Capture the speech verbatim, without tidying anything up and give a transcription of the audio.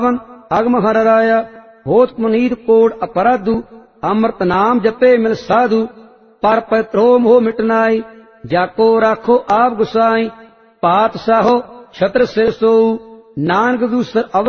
ਅਗਮ ਹਰ ਰਾਇਆ ਹੋਤ ਪੁਨੀਤ ਕੋਟ ਅਪਰਾਧੂ ਅੰਮ੍ਰਿਤ ਨਾਮ ਜਪੇ ਮਿਲ ਸਾਧੂ ਪਰ ਪਤਰੋ ਮੋਹ ਮਿਟਨਾਈ ਜਾਕੋ ਰਾਖੋ ਆਪ ਗੁਸਾਈ ਪਾਤਸ਼ਾਹੋ ਛਤਰ ਸਿਰ ਸੋਊ ਨਾਨਕ ਦੂਸਰ